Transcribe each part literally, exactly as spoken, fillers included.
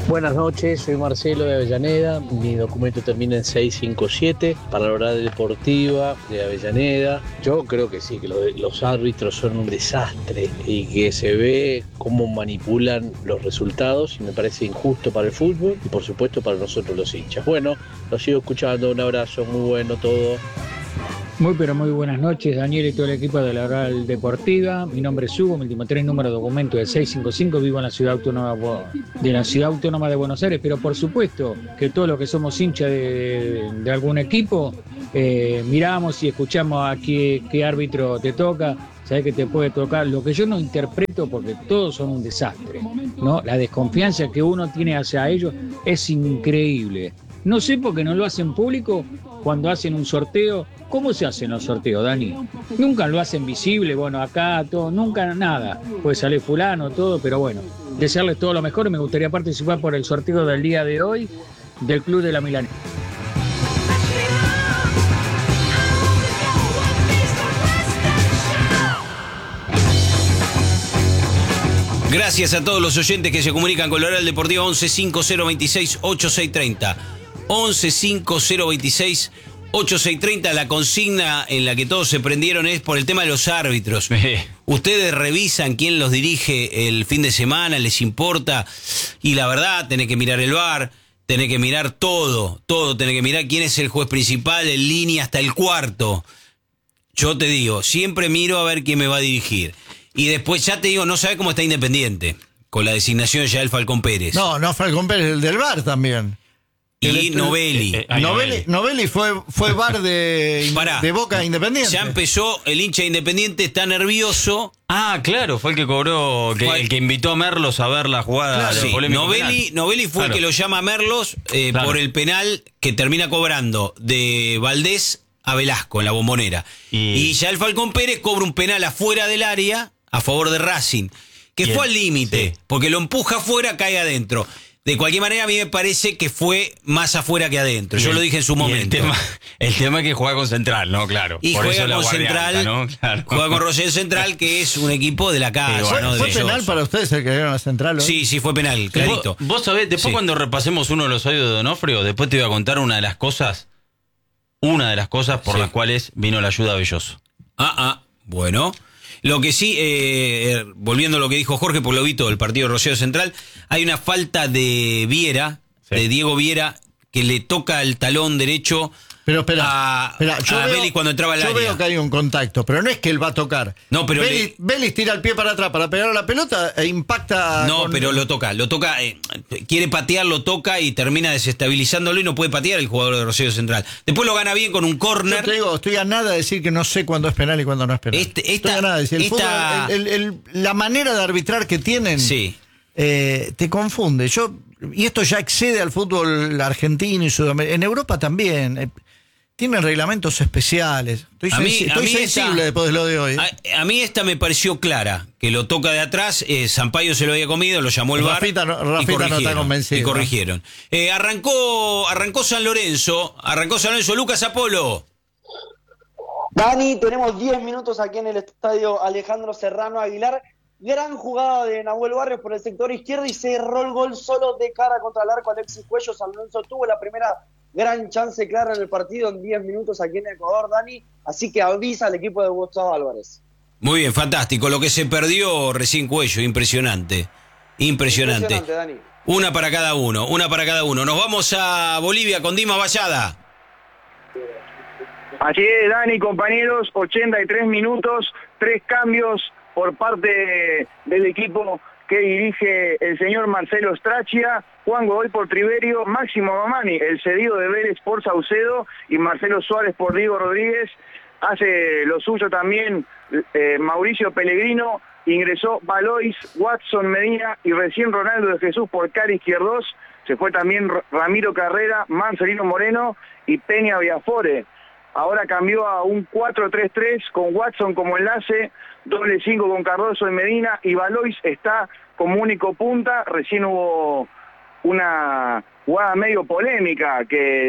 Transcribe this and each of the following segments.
Buenas noches, soy Marcelo de Avellaneda, mi documento termina en seiscientos cincuenta y siete para la hora deportiva de Avellaneda. Yo creo que sí, que los, los árbitros son un desastre y que se ve cómo manipulan los resultados y me parece injusto para el fútbol y por supuesto para nosotros los hinchas. Bueno, los sigo escuchando, un abrazo, muy bueno todo. Muy pero muy buenas noches, Daniel y todo el equipo de la Oral Deportiva. Mi nombre es Hugo, mi último tres número de documento de seiscientos cincuenta y cinco, vivo en la ciudad autónoma de la ciudad autónoma de Buenos Aires, pero por supuesto que todos los que somos hinchas de, de algún equipo, eh, miramos y escuchamos a qué, qué árbitro te toca, sabes que te puede tocar. Lo que yo no interpreto, porque todos son un desastre, ¿no? La desconfianza que uno tiene hacia ellos es increíble. No sé por qué no lo hacen público cuando hacen un sorteo. ¿Cómo se hacen los sorteos, Dani? Nunca lo hacen visible, bueno, acá, todo, nunca nada. Puede salir fulano, todo, pero bueno, desearles todo lo mejor. Me gustaría participar por el sorteo del día de hoy del Club de la Milanesa. Gracias a todos los oyentes que se comunican con la Oral Deportiva. Once cinco cero veintiséis ochenta y seis treinta. Once cinco cero veintiséis ochenta y seis treinta. La consigna en la que todos se prendieron es por el tema de los árbitros. Ustedes revisan quién los dirige el fin de semana, les importa, y la verdad, tenés que mirar el V A R, tenés que mirar todo, todo, tenés que mirar quién es el juez principal, en línea hasta el cuarto. Yo te digo, siempre miro a ver quién me va a dirigir. Y después, ya te digo, no sabés cómo está Independiente, con la designación ya del Falcón Pérez. No, no Falcón Pérez, el del V A R también. Y el, Novelli. Eh, eh, Novelli. Novelli fue, fue V A R de, de Boca Independiente. Ya empezó, el hincha de Independiente está nervioso. Ah, claro, fue el que cobró, que, el que invitó a Merlos a ver la jugada. Claro, sí. Novelli, Novelli fue claro. el que lo llama a Merlos eh, claro. por el penal que termina cobrando de Valdés a Velasco en la Bombonera. Y, y ya el Falcón Pérez cobra un penal afuera del área a favor de Racing, que fue el, al límite, sí. porque lo empuja afuera, cae adentro. De cualquier manera, a mí me parece que fue más afuera que adentro. Yo el, lo dije en su momento. El tema, el tema es que juega con Central, ¿no? Claro. Y Por juega eso con Central, ¿no? Claro. Juega con Roger Central, que es un equipo de la casa. ¿Fue, ¿no? ¿fue de penal ellos. para ustedes el que dieron a Central? ¿o? Sí, sí, fue penal, clarito. Vos, vos sabés, después sí. cuando repasemos uno de los audios de Donofrio, después te voy a contar una de las cosas, una de las cosas por sí. las cuales vino la ayuda a Belloso. Ah, ah, bueno... Lo que sí, eh, volviendo a lo que dijo Jorge, por lo visto del partido de Rosario Central, hay una falta de Viera, sí. de Diego Viera, que le toca el talón derecho pero espera, a, espera, yo a veo, Vélez cuando entraba al yo área. Yo veo que hay un contacto, pero no es que él va a tocar. No, pero Vélez, le... Vélez tira el pie para atrás para pegar a la pelota e impacta. No, con... pero lo toca, lo toca, eh, quiere patear, lo toca y termina desestabilizándolo y no puede patear el jugador de Rosario Central. Después lo gana bien con un córner. Yo te digo, estoy a nada de decir que no sé cuándo es penal y cuándo no es penal. Este, esta, estoy a nada de decir. El esta... fútbol, el, el, el, la manera de arbitrar que tienen sí. eh, te confunde. Yo y esto ya excede al fútbol argentino y sudamericano. En Europa también. Eh, Tienen reglamentos especiales. Estoy, a mí, sensi estoy a mí sensible esta, después de lo de hoy. A, a mí esta me pareció clara, que lo toca de atrás, eh, Sampaio se lo había comido, lo llamó el V A R Rafita, no, Rafita y corrigieron. No está convencido, y corrigieron. ¿no? Eh, arrancó, arrancó San Lorenzo, arrancó San Lorenzo, Lucas Apolo. Dani, tenemos diez minutos aquí en el estadio Alejandro Serrano Aguilar. Gran jugada de Nahuel Barrios por el sector izquierdo y cerró el gol solo de cara contra el arco Alexis Cuello. San Lorenzo tuvo la primera gran chance clara en el partido en diez minutos aquí en Ecuador, Dani. Así que avisa al equipo de Gustavo Álvarez. Muy bien, fantástico. Lo que se perdió recién Cuello, impresionante. Impresionante. Impresionante, Dani. Una para cada uno, una para cada uno. Nos vamos a Bolivia con Dima Vallada. Así es, Dani, compañeros, ochenta y tres minutos, tres cambios por parte de, del equipo que dirige el señor Marcelo Strachia. Juan Godoy por Triverio, Máximo Mamani, el cedido de Vélez por Saucedo, y Marcelo Suárez por Diego Rodríguez. Hace lo suyo también eh, Mauricio Pellegrino, ingresó Valois, Watson Medina y recién Ronaldo de Jesús por Cari Izquierdos. Se fue también Ramiro Carrera, Marcelino Moreno y Peña Viafore. Ahora cambió a un cuatro tres tres con Watson como enlace, doble cinco con Cardoso y Medina, y Valois está como único punta. Recién hubo una jugada medio polémica que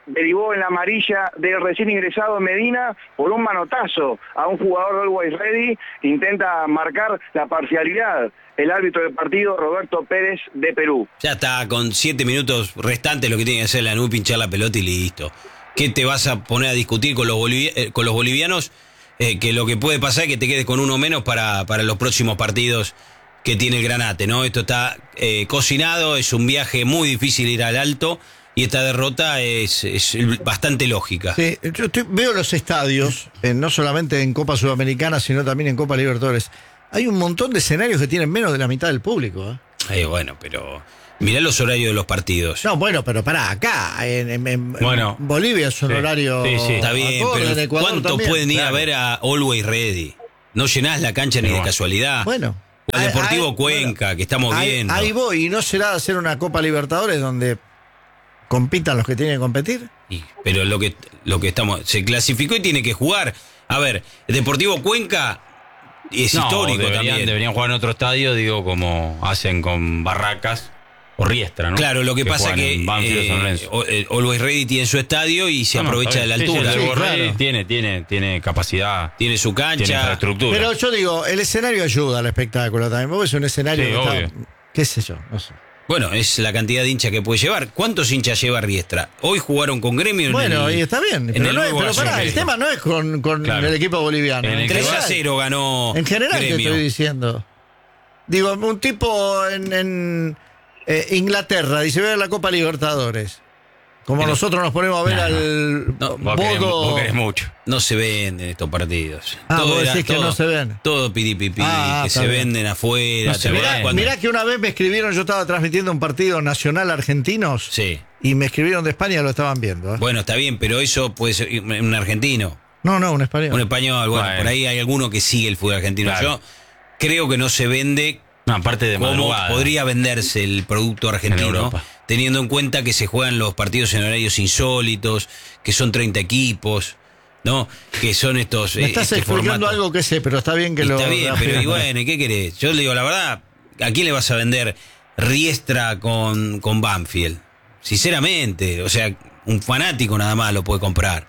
derivó en la amarilla del recién ingresado Medina por un manotazo a un jugador de Always Ready. Intenta marcar la parcialidad el árbitro del partido, Roberto Pérez, de Perú. Ya está, con siete minutos restantes lo que tiene que hacer la N U, pinchar la pelota y listo. ¿Qué te vas a poner a discutir con los, boliv- eh, con los bolivianos? Eh, que lo que puede pasar es que te quedes con uno menos para, para los próximos partidos que tiene el Granate, ¿no? Esto está eh, cocinado, es un viaje muy difícil ir al Alto y esta derrota es, es bastante lógica. Sí, yo estoy- veo los estadios, eh, no solamente en Copa Sudamericana, sino también en Copa Libertadores. Hay un montón de escenarios que tienen menos de la mitad del público. ¿eh? Eh, bueno, pero mirá los horarios de los partidos. No, bueno, pero pará, acá, en, en- en Bueno. Bolivia es un Sí, horario. sí, sí. Está bien, acorde, en pero Ecuador ¿cuánto también. pueden ir claro. a ver a Always Ready? No llenás la cancha ni de Bueno. casualidad. Bueno. O al Deportivo Ahí- Cuenca, bueno, que estamos ahí, viendo. Ahí voy, y no será hacer una Copa Libertadores donde compitan los que tienen que competir. Y- pero lo que lo que estamos se clasificó y tiene que jugar. A ver, el Deportivo Cuenca es No, histórico deberían, también. deberían jugar en otro estadio, digo, como hacen con Barracas o Riestra, ¿no? Claro, lo que, pasa juegan que en Banfield o San eh, Lorenzo. o- eh, Always Ready tiene su estadio y se No, no, aprovecha está de la bien. Sí, sí, altura. el Sí, Always Ready claro. tiene, tiene, tiene capacidad, Tiene su tiene cancha. infraestructura. Pero yo digo, el escenario ayuda al espectáculo también. Vos ves un escenario Sí, que está- obvio. qué sé yo, no sé. Bueno, es la cantidad de hinchas que puede llevar. ¿Cuántos hinchas lleva Riestra? Hoy jugaron con Gremio en Bueno, el, y está bien. en Pero, el no es, nuevo pero pará, Gallo el Resto. tema no es con, con Claro. el equipo boliviano. En el que tres a va- cero ganó En general te Gremio. estoy diciendo. Digo, un tipo en, en, eh, Inglaterra dice, ve la Copa Libertadores. Como Pero- nosotros nos ponemos a ver No, no. al No, Vos querés, Bodo. vos querés mucho. No se venden estos partidos. Ah, vos era- decís que no se ven. Todo piripipi, Ah, que está se bien. venden afuera. No se ¿te ven. acordás cuando- Mirá que una vez me escribieron, yo estaba transmitiendo un partido nacional argentinos Sí. y me escribieron de España, lo estaban viendo. ¿eh? Bueno, está bien, pero eso puede ser un argentino, No, no, un español. un español. Bueno, Bueno. por ahí hay alguno que sigue el fútbol argentino. Claro. Yo creo que no se vende No, aparte de como madrugada. podría venderse el producto En argentino, Europa. teniendo en cuenta que se juegan los partidos en horarios insólitos, que son treinta equipos, ¿no? Que son estos. Me eh, estás este explicando formato. algo que sé, pero está bien que Y lo. está bien, pero y bueno, ¿y qué querés? Yo le digo la verdad, ¿a quién le vas a vender Riestra con, con Banfield? Sinceramente, o sea, un fanático nada más lo puede comprar.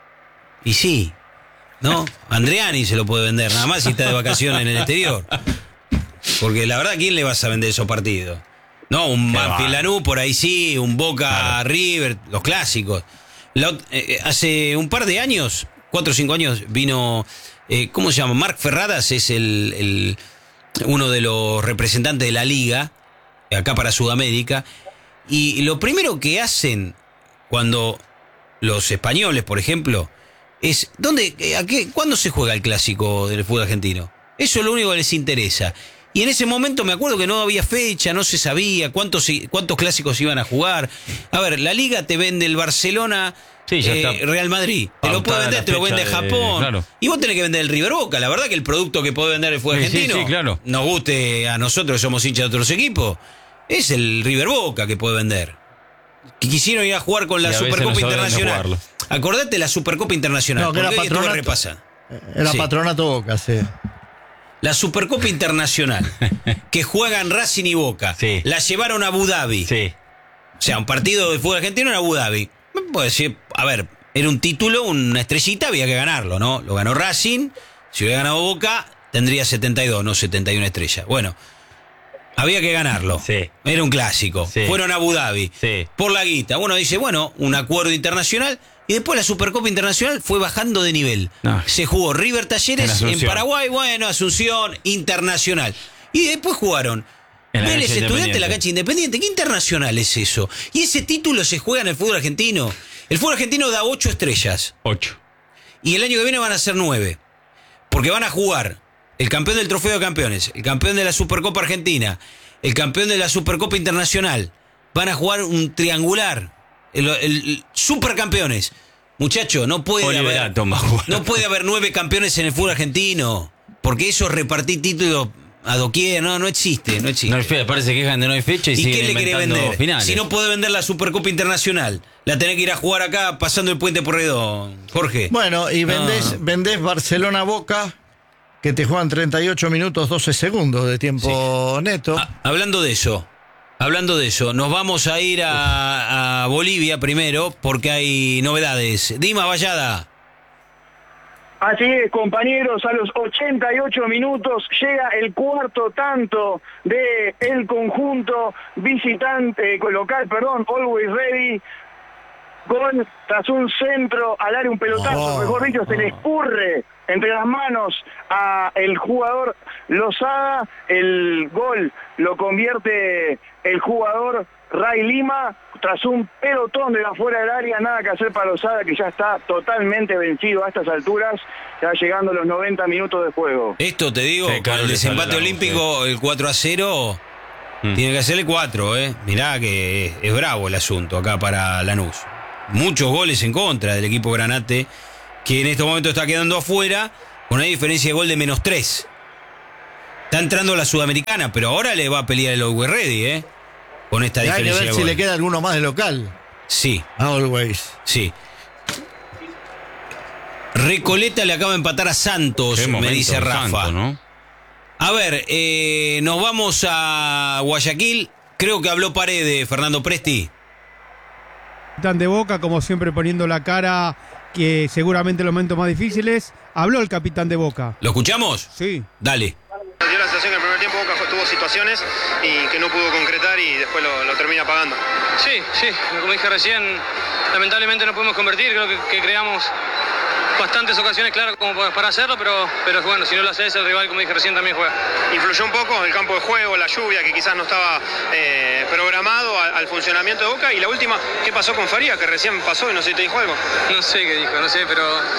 Y sí, ¿no? Andreani se lo puede vender, nada más si está de vacaciones en el exterior. Porque la verdad, ¿a quién le vas a vender esos partidos? No, un Qué Banfield va. Lanús por ahí sí, un Boca Claro. River, los clásicos. La ot- eh, hace un par de años, cuatro o cinco años, vino, eh, ¿cómo se llama? Marc Ferradas es el, el- uno de los representantes de la liga, acá para Sudamérica, y lo primero que hacen cuando los españoles, por ejemplo, es, ¿dónde, a qué, ¿cuándo se juega el clásico del fútbol argentino? Eso es lo único que les interesa. Y en ese momento me acuerdo que no había fecha, no se sabía cuántos, cuántos clásicos iban a jugar. A ver, la liga te vende el Barcelona, Sí, ya eh, está Real Madrid. Te lo puede pautada vender, la te lo fecha vende de- Japón. claro. Y vos tenés que vender el River Boca. La verdad que el producto que puede vender el fútbol Sí, sí, argentino, sí, claro. nos guste a nosotros que somos hinchas de otros equipos, es el River Boca que puede vender. Que quisieron ir a jugar con la Y a veces Supercopa no saben Internacional. jugarlo. Acordate la Supercopa Internacional. No, que era porque hoy estuve Patronato. repasando. Era Sí. Patronato Boca, sí. La Supercopa Internacional, que juegan Racing y Boca, Sí. la llevaron a Abu Dhabi. Sí. O sea, un partido de fútbol argentino en Abu Dhabi. Me puedo decir, a ver, era un título, una estrellita, había que ganarlo, ¿no? Lo ganó Racing, si hubiera ganado Boca, tendría setenta y dos, no setenta y una estrellas. Bueno, había que ganarlo. Sí. Era un clásico. Sí. Fueron a Abu Dhabi. Sí. Por la guita. Uno dice, bueno, un acuerdo internacional. Y después la Supercopa Internacional fue bajando de nivel. No. Se jugó River En Talleres en, Asunción. Paraguay, bueno, Asunción, Internacional. Y después jugaron En la Vélez cancha Estudiante en la Independiente. cancha Independiente. ¿Qué internacional es eso? Y ese título se juega en el fútbol argentino. El fútbol argentino da ocho estrellas. Ocho. Y el año que viene van a ser nueve. Porque van a jugar el campeón del Trofeo de Campeones, el campeón de la Supercopa Argentina, el campeón de la Supercopa Internacional. Van a jugar un triangular. El, el- el supercampeones. Muchacho, no puede haber, Oliverato va a jugar. no puede haber nueve campeones en el fútbol argentino. Porque eso es repartir títulos a doquier. No, no existe, no existe. No hay fecha, parece que dejan de no hay fecha y, ¿Y siguen qué le quiere inventando vender? finales. Si no puede vender la Supercopa Internacional, la tenés que ir a jugar acá pasando el puente Porredón. Jorge. Bueno, y vendés, No. vendés Barcelona-Boca, que te juegan treinta y ocho minutos, doce segundos de tiempo neto. Ah, hablando de eso, Hablando de eso, nos vamos a ir a, a Bolivia primero porque hay novedades. Dima Vallada. Así es, compañeros, a los ochenta y ocho minutos llega el cuarto tanto de el conjunto visitante, local, perdón, Always Ready, con tras un centro al área, un pelotazo, oh, mejor dicho, se le escurre entre las manos a el jugador Lozada. El gol lo convierte el jugador Ray Lima tras un pelotón de afuera del área. Nada que hacer para Lozada, que ya está totalmente vencido a estas alturas, ya llegando a los noventa minutos de juego. Esto te digo, Sí, claro, con el le sale desempate la olímpico, voz, el cuatro a cero, mm. tiene que hacerle cuatro, ¿eh? Mirá que es, es bravo el asunto acá para Lanús. Muchos goles en contra del equipo Granate, que en estos momentos está quedando afuera, con una diferencia de gol de menos tres. Está entrando la Sudamericana, pero ahora le va a pelear el Always Ready, ¿eh? Con esta Y hay que diferencia ver de si gol. le queda alguno más de local. Sí, Always. sí. Recoleta le acaba de empatar a Santos, Qué me momento dice de Rafa. Santos, ¿no? A ver, eh, nos vamos a Guayaquil. Creo que habló Paredes, Fernando Presti. Capitán de Boca, como siempre poniendo la cara, que seguramente en los momentos más difíciles. Habló el capitán de Boca. ¿Lo escuchamos? Sí. Dale. Dio la sensación que en el primer tiempo Boca tuvo situaciones y que no pudo concretar y después lo, lo termina pagando. Sí, sí, como dije recién, lamentablemente no pudimos convertir, creo que, que creamos bastantes ocasiones claras como para hacerlo, pero, pero bueno, si no lo haces, el rival, como dije recién, también juega. Influyó un poco el campo de juego, la lluvia, que quizás no estaba eh, programado al, al funcionamiento de Boca. Y la última, ¿qué pasó con Faría, que recién pasó y no sé si te dijo algo? No sé qué dijo, no sé, pero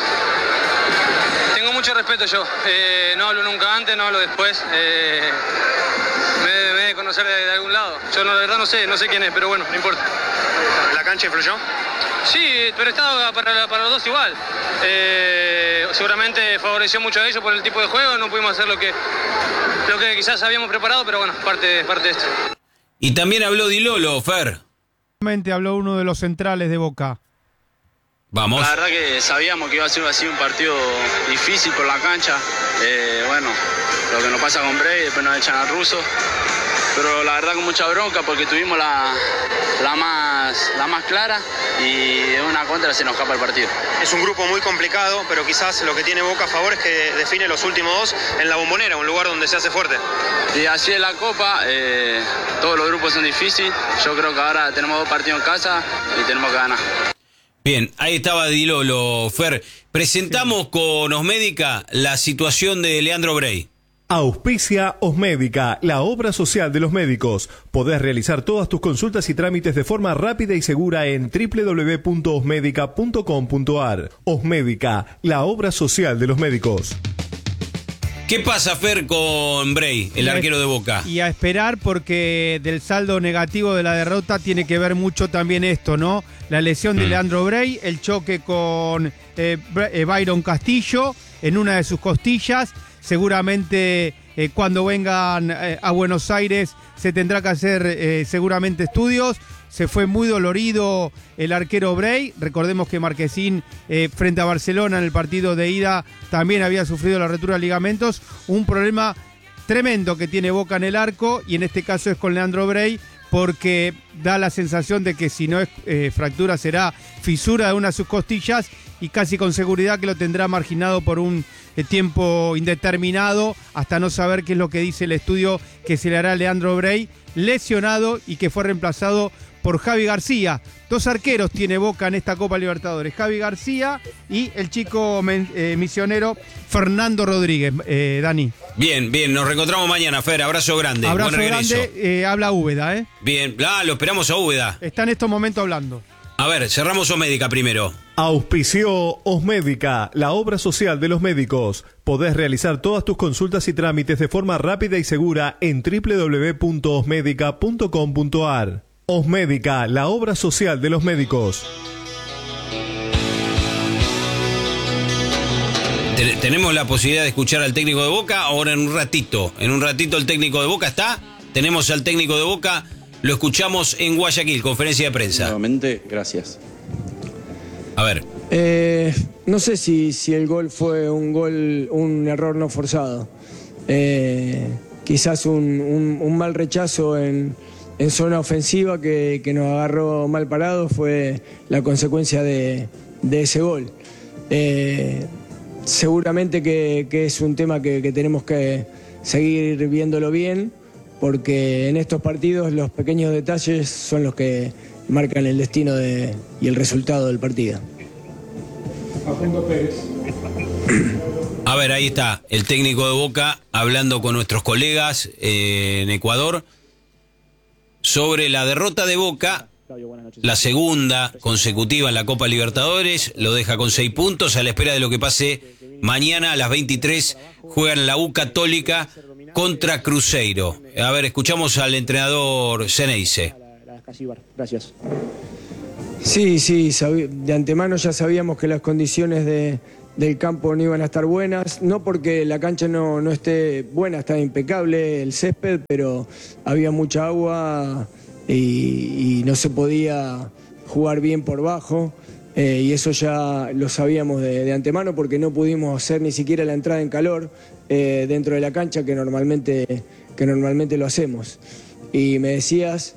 tengo mucho respeto yo. Eh, no hablo nunca antes, no hablo después. Eh, me, debe, me debe conocer de, de algún lado. Yo no, la verdad no sé, no sé quién es, pero bueno, no importa. ¿La cancha influyó? Sí, pero estaba para, para los dos igual. Eh, seguramente favoreció mucho a ellos por el tipo de juego. No pudimos hacer lo que, lo que quizás habíamos preparado, pero bueno, parte, parte de esto. Y también habló Di Lolo, Fer. Habló uno de los centrales de Boca. Vamos. La verdad que sabíamos que iba a ser así un partido difícil por la cancha. Eh, bueno, lo que nos pasa con Bray, después nos echan al ruso. Pero la verdad con mucha bronca porque tuvimos la, la, más, la más clara y de una contra se nos escapa el partido. Es un grupo muy complicado, pero quizás lo que tiene Boca a favor es que define los últimos dos en la Bombonera, un lugar donde se hace fuerte. Y así es la Copa, eh, todos los grupos son difíciles. Yo creo que ahora tenemos dos partidos en casa y tenemos que ganar. Bien, ahí estaba Di Lolo, Fer. Presentamos sí. con Osmédica la situación de Leandro Bray. Auspicia Osmédica, la obra social de los médicos. Podés realizar todas tus consultas y trámites de forma rápida y segura en doble u doble u doble u punto osmédica punto com punto a r. Osmédica, la obra social de los médicos. ¿Qué pasa, Fer, con Bray, el arquero de Boca? Y a esperar, porque del saldo negativo de la derrota tiene que ver mucho también esto, ¿no? La lesión de mm. Leandro Bray, el choque con eh, Byron Castillo en una de sus costillas. Seguramente eh, cuando vengan eh, a Buenos Aires se tendrá que hacer eh, seguramente estudios. Se fue muy dolorido el arquero Bray. Recordemos que Marquesín eh, frente a Barcelona en el partido de ida también había sufrido la rotura de ligamentos. Un problema tremendo que tiene Boca en el arco, y en este caso es con Leandro Bray, porque da la sensación de que si no es eh, fractura será fisura de una de sus costillas, y casi con seguridad que lo tendrá marginado por un eh, tiempo indeterminado, hasta no saber qué es lo que dice el estudio que se le hará a Leandro Bray, lesionado y que fue reemplazado por Javi García. Dos arqueros tiene Boca en esta Copa Libertadores, Javi García y el chico eh, misionero Fernando Rodríguez. eh, Dani. Bien, bien, nos reencontramos mañana, Fer, abrazo grande. Abrazo buen regreso. grande, eh, habla Úbeda, ¿eh? Bien, ah, lo esperamos a Úbeda. Está en estos momentos hablando. A ver, cerramos Osmédica primero. Auspició Osmédica, la obra social de los médicos. Podés realizar todas tus consultas y trámites de forma rápida y segura en doble u doble u doble u punto osmédica punto com punto a r. Osmédica, la obra social de los médicos. Tenemos la posibilidad de escuchar al técnico de Boca ahora en un ratito. En un ratito el técnico de Boca está. Tenemos al técnico de Boca. Lo escuchamos en Guayaquil, conferencia de prensa. Nuevamente, gracias. A ver. Eh, no sé si, si el gol fue un gol, un error no forzado. Eh, quizás un, un, un mal rechazo en, en zona ofensiva que, que nos agarró mal parados fue la consecuencia de, de ese gol. Eh, seguramente que, que es un tema que, que tenemos que seguir viéndolo bien, porque en estos partidos los pequeños detalles son los que marcan el destino de, y el resultado del partido. A ver, ahí está el técnico de Boca hablando con nuestros colegas eh, en Ecuador sobre la derrota de Boca, la segunda consecutiva en la Copa Libertadores, lo deja con seis puntos a la espera de lo que pase mañana a las veintitrés, juegan la U Católica contra Cruzeiro. A ver, escuchamos al entrenador Ceneice. Gracias. Sí, sí, de antemano ya sabíamos que las condiciones de, del campo no iban a estar buenas, no porque la cancha no, no esté buena, está impecable el césped, pero había mucha agua y, y no se podía jugar bien por bajo, eh, y eso ya lo sabíamos de, de antemano porque no pudimos hacer ni siquiera la entrada en calor eh, dentro de la cancha que normalmente, que normalmente lo hacemos. Y me decías...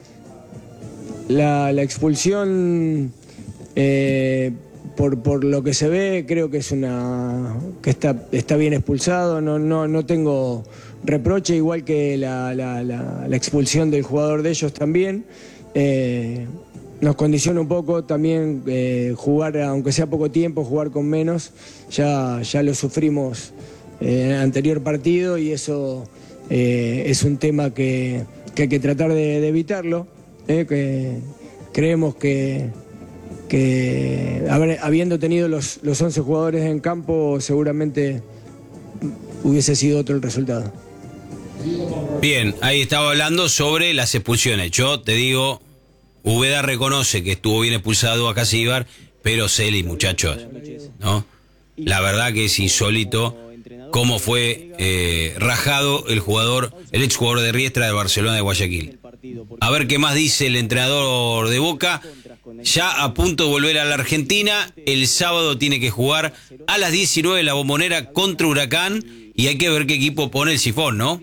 La, la expulsión, eh, por, por lo que se ve, creo que es una que está, está bien expulsado, no, no, no tengo reproche, igual que la, la, la, la expulsión del jugador de ellos también. Eh, nos condiciona un poco también eh, jugar, aunque sea poco tiempo, jugar con menos, ya, ya lo sufrimos eh, en el anterior partido y eso eh, es un tema que, que hay que tratar de, de evitarlo. Eh, que creemos que, que haber, habiendo tenido los, los once jugadores en campo seguramente hubiese sido otro el resultado. Bien, ahí estaba hablando sobre las expulsiones. Yo te digo, Úbeda reconoce que estuvo bien expulsado a Casíbar, pero Celi, muchachos, ¿no? La verdad que es insólito cómo fue eh, rajado el jugador, el exjugador de Riestra de Barcelona de Guayaquil. A ver qué más dice el entrenador de Boca. Ya a punto de volver a la Argentina. El sábado tiene que jugar a las diecinueve en la Bombonera contra Huracán. Y hay que ver qué equipo pone el sifón, ¿no?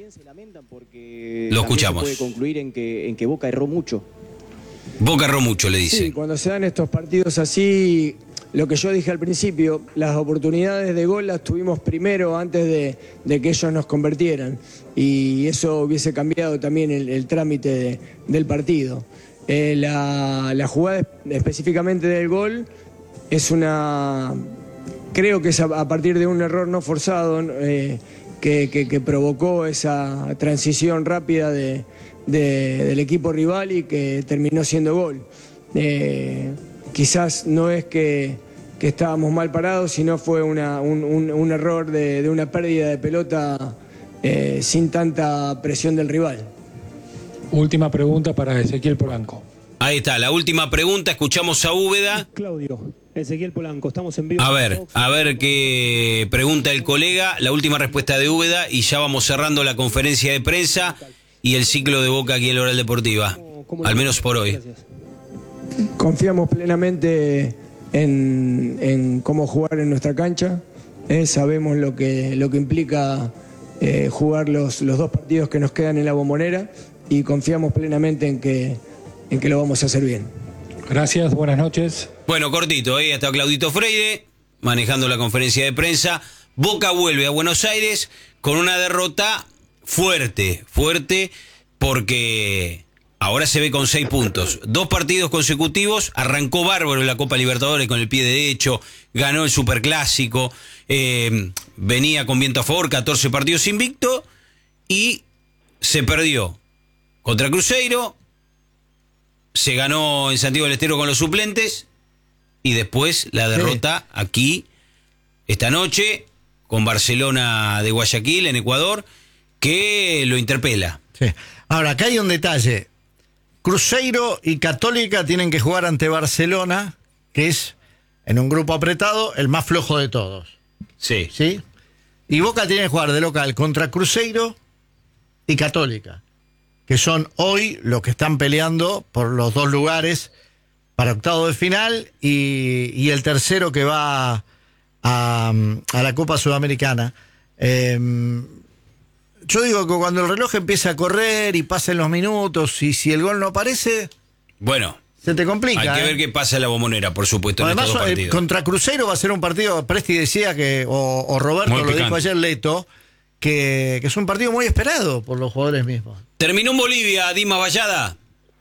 Lo escuchamos. Se puede concluir en que, en que Boca erró mucho. Boca erró mucho, le dice. Sí, cuando se dan estos partidos así, lo que yo dije al principio, las oportunidades de gol las tuvimos primero antes de, de que ellos nos convirtieran. Y eso hubiese cambiado también el, el trámite de, del partido. Eh, la, la jugada específicamente del gol es una... Creo que es a, a partir de un error no forzado eh, que, que, que provocó esa transición rápida de, de, del equipo rival y que terminó siendo gol. Eh, quizás no es que, que estábamos mal parados, sino fue una, un, un, un error de, de una pérdida de pelota eh, sin tanta presión del rival. Última pregunta para Ezequiel Polanco. Ahí está, la última pregunta, escuchamos a Úbeda. Claudio, Ezequiel Polanco, estamos en vivo. A ver, a ver qué pregunta el colega, la última respuesta de Úbeda y ya vamos cerrando la conferencia de prensa y el ciclo de Boca aquí en la Oral Deportiva, al menos por hoy. Confiamos plenamente en, en cómo jugar en nuestra cancha, eh, sabemos lo que, lo que implica eh, jugar los, los dos partidos que nos quedan en la Bombonera y confiamos plenamente en que, en que lo vamos a hacer bien. Gracias, buenas noches. Bueno, cortito, ahí está Claudito Freire manejando la conferencia de prensa. Boca vuelve a Buenos Aires con una derrota fuerte, fuerte, porque ahora se ve con seis puntos. Dos partidos consecutivos, arrancó bárbaro en la Copa Libertadores con el pie derecho, ganó el Superclásico, eh, venía con viento a favor, catorce partidos invicto, y se perdió contra Cruzeiro, se ganó en Santiago del Estero con los suplentes, y después la derrota sí. aquí, esta noche, con Barcelona de Guayaquil, en Ecuador, que lo interpela. Sí. Ahora, acá hay un detalle. Cruzeiro y Católica tienen que jugar ante Barcelona, que es, en un grupo apretado, el más flojo de todos. Sí. ¿Sí? Y Boca tiene que jugar de local contra Cruzeiro y Católica, que son hoy los que están peleando por los dos lugares para octavo de final y, y el tercero que va a, a la Copa Sudamericana. Eh, yo digo que cuando el reloj empieza a correr y pasen los minutos y si el gol no aparece, bueno, se te complica. hay que ¿eh? ver qué pasa en la Bombonera, por supuesto, en Además, estos dos eh, partidos. contra Cruzeiro va a ser un partido, Presti decía que, o, o Roberto Muy lo picante. dijo ayer, Leto, que, que es un partido muy esperado por los jugadores mismos. Terminó en Bolivia, Dimas Vallada.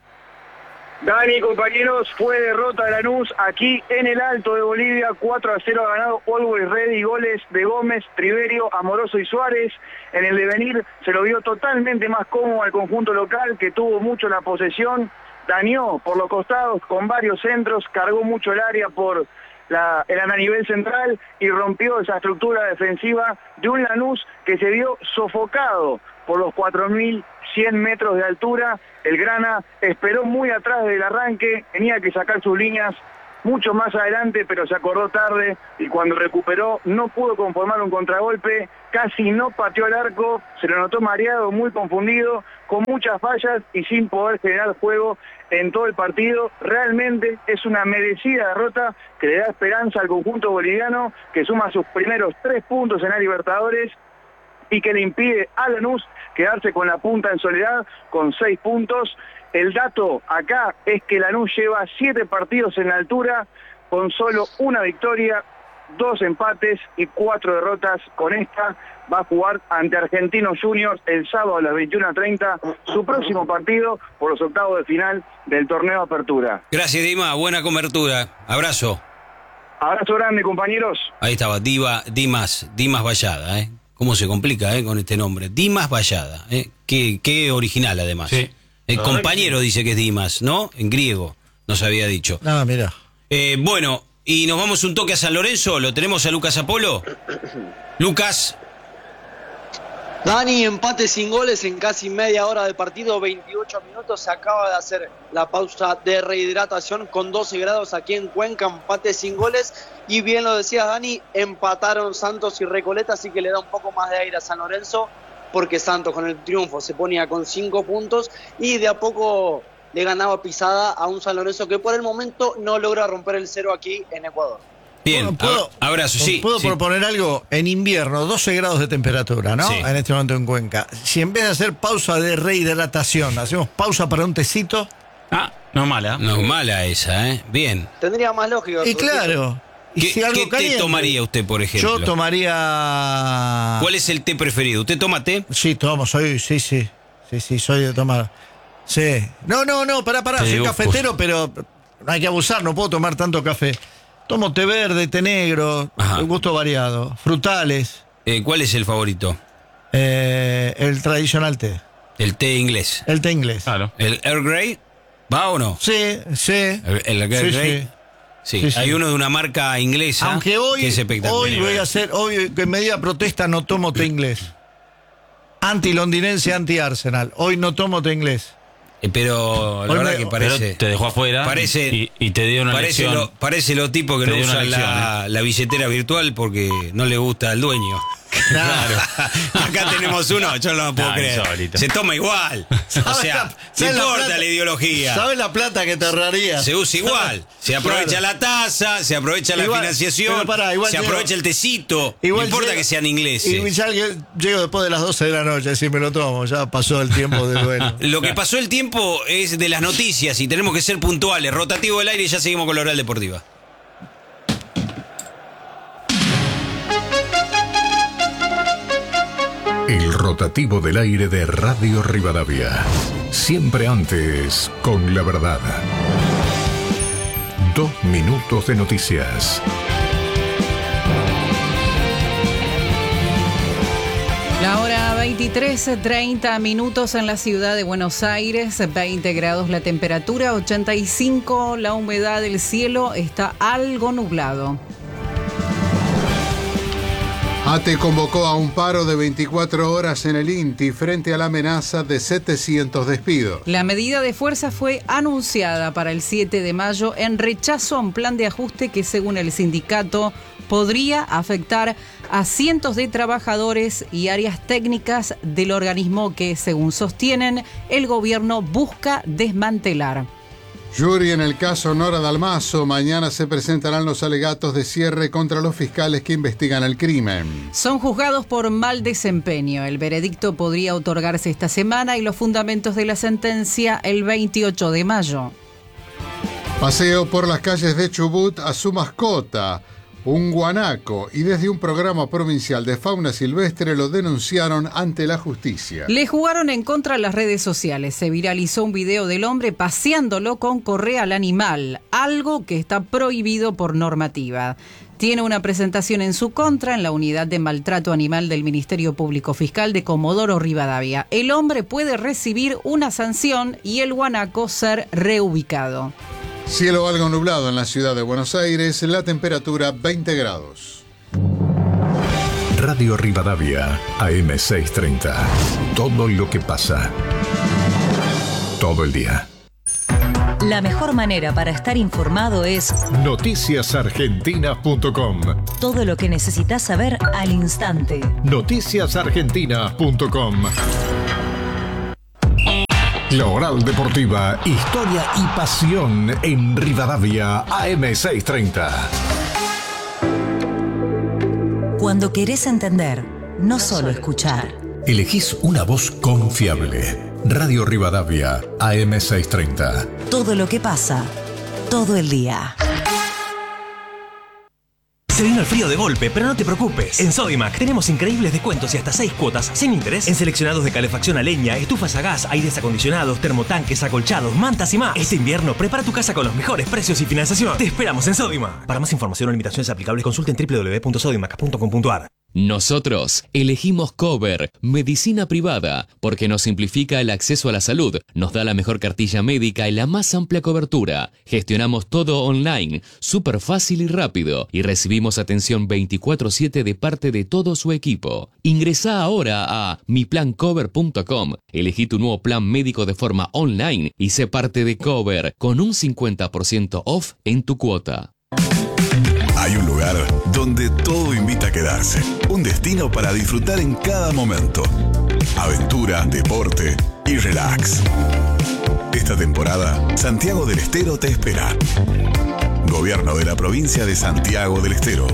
Dani, compañeros, fue derrota de Lanús aquí en el Alto de Bolivia, cuatro a cero ha ganado Always Ready, goles de Gómez, Triverio, Amoroso y Suárez. En el devenir se lo vio totalmente más cómodo al conjunto local, que tuvo mucho la posesión, dañó por los costados con varios centros, cargó mucho el área por la, el a nivel central y rompió esa estructura defensiva de un Lanús que se vio sofocado por los cuatro mil cien metros de altura. El Grana esperó muy atrás del arranque, tenía que sacar sus líneas mucho más adelante, pero se acordó tarde y cuando recuperó no pudo conformar un contragolpe, casi no pateó el arco, se lo notó mareado, muy confundido, con muchas fallas y sin poder generar juego en todo el partido. Realmente es una merecida derrota que le da esperanza al conjunto boliviano, que suma sus primeros tres puntos en la Libertadores y que le impide a Lanús quedarse con la punta en soledad con seis puntos. El dato acá es que Lanús lleva siete partidos en la altura con solo una victoria, dos empates y cuatro derrotas. Con esta va a jugar ante Argentinos Juniors el sábado a las veintiuna treinta, su próximo partido por los octavos de final del torneo Apertura. Gracias, Dima, buena cobertura. Abrazo. Abrazo grande, compañeros. Ahí estaba, Diva, Dimas, Dimas Vallada, ¿eh? ¿Cómo se complica, eh, con este nombre? Dimas Vallada, ¿eh? Qué, qué original, además. Sí. El La compañero dice que es Dimas, ¿no? En griego, nos había dicho. Ah, mira. Eh, bueno, y nos vamos un toque a San Lorenzo. ¿Lo tenemos a Lucas Apolo? Lucas. Dani, empate sin goles en casi media hora de partido, veintiocho minutos. Se acaba de hacer la pausa de rehidratación con doce grados aquí en Cuenca, empate sin goles. Y bien lo decía Dani, empataron Santos y Recoleta, así que le da un poco más de aire a San Lorenzo, porque Santos con el triunfo se ponía con cinco puntos y de a poco le ganaba pisada a un San Lorenzo que por el momento no logra romper el cero aquí en Ecuador. Bien, ¿Puedo, a- abrazo, sí. ¿Puedo sí. proponer algo? En invierno, doce grados de temperatura, ¿no? Sí. En este momento en Cuenca. Si en vez de hacer pausa de rehidratación, hacemos pausa para un tecito. Ah, no es mala. No es mala esa, ¿eh? Bien. Tendría más lógica. Y claro. Y ¿Qué, si algo qué té caliente. tomaría usted, por ejemplo? Yo tomaría. ¿Cuál es el té preferido? ¿Usted toma té? Sí, tomo, soy, sí, sí. Sí, sí, soy de tomar. Sí. No, no, no, pará, pará. Te Soy digo, cafetero, pero no hay que abusar, no puedo tomar tanto café. Tomo té verde, té negro, Ajá. un gusto variado. Frutales, Eh, ¿Cuál es el favorito? eh, el tradicional té. El té inglés. El té inglés. Claro. ¿El Earl Grey? ¿Va o no? Sí, sí. El, el Earl Sí, Grey. sí. Sí. Sí, sí. Hay uno de una marca inglesa. Aunque hoy, que es espectacular. hoy voy a hacer, hoy en medida de protesta no tomo té inglés. Anti-londinense, anti-Arsenal. Hoy no tomo té inglés. Eh, pero la Hoy verdad me- que Pero parece. te dejó afuera Parece- y, y te dio una Parece, lección. lo, parece los tipos que Te no dio una usan la, lección, la billetera virtual porque no le gusta al dueño. Claro. Acá tenemos uno, yo no lo puedo No, creer. insólito. Se toma igual. O ¿Sabes sea, la- no sabes la importa plata- la ideología. ¿Sabes la plata que te ahorraría? Se usa igual. Se aprovecha Claro. la tasa, se aprovecha la Igual, financiación, pero pará, igual se llego- aprovecha el tecito. Igual no importa llego- que sean ingleses. Y ya que llego después de las doce de la noche, si me lo tomo, ya pasó el tiempo de duelo. Lo que pasó el tiempo es de las noticias y tenemos que ser puntuales. Rotativo del aire y ya seguimos con la Oral Deportiva. El rotativo del aire de Radio Rivadavia. Siempre antes, con la verdad. Dos minutos de noticias. La hora veintitrés, treinta minutos en la ciudad de Buenos Aires, veinte grados la temperatura, ochenta y cinco la humedad del cielo, está algo nublado. ATE convocó a un paro de veinticuatro horas en el I N T I frente a la amenaza de setecientos despidos. La medida de fuerza fue anunciada para el siete de mayo en rechazo a un plan de ajuste que, según el sindicato, podría afectar a cientos de trabajadores y áreas técnicas del organismo que, según sostienen, el gobierno busca desmantelar. Jury en el caso Nora Dalmazo. Mañana se presentarán los alegatos de cierre contra los fiscales que investigan el crimen. Son juzgados por mal desempeño. El veredicto podría otorgarse esta semana y los fundamentos de la sentencia el veintiocho de mayo. Paseo por las calles de Chubut a su mascota, un guanaco, y desde un programa provincial de fauna silvestre lo denunciaron ante la justicia. Le jugaron en contra las redes sociales. Se viralizó un video del hombre paseándolo con correa al animal, algo que está prohibido por normativa. Tiene una presentación en su contra en la Unidad de Maltrato Animal del Ministerio Público Fiscal de Comodoro Rivadavia. El hombre puede recibir una sanción y el guanaco ser reubicado. Cielo algo nublado en la ciudad de Buenos Aires, la temperatura veinte grados. Radio Rivadavia, A M seiscientos treinta. Todo lo que pasa. Todo el día. La mejor manera para estar informado es noticias argentinas punto com. Todo lo que necesitas saber al instante. noticias argentinas punto com. La Oral Deportiva, historia y pasión en Rivadavia, A M seiscientos treinta. Cuando querés entender, no solo escuchar. Elegís una voz confiable. Radio Rivadavia, A M seiscientos treinta. Todo lo que pasa, todo el día. Se vino el frío de golpe, pero no te preocupes. En Sodimac tenemos increíbles descuentos y hasta seis cuotas sin interés en seleccionados de calefacción a leña, estufas a gas, aires acondicionados, termotanques, acolchados, mantas y más. Este invierno prepara tu casa con los mejores precios y financiación. Te esperamos en Sodimac. Para más información o limitaciones aplicables consulta en doble u doble u doble u punto sodimac punto com punto a r. Nosotros elegimos Cover, medicina privada, porque nos simplifica el acceso a la salud, nos da la mejor cartilla médica y la más amplia cobertura. Gestionamos todo online, súper fácil y rápido, y recibimos atención veinticuatro siete de parte de todo su equipo. Ingresá ahora a mi plan cover punto com, elegí tu nuevo plan médico de forma online y sé parte de Cover, con un cincuenta por ciento off en tu cuota. Hay un lugar donde todo invita a quedarse. Un destino para disfrutar en cada momento. Aventura, deporte y relax. Esta temporada, Santiago del Estero te espera. Gobierno de la provincia de Santiago del Estero.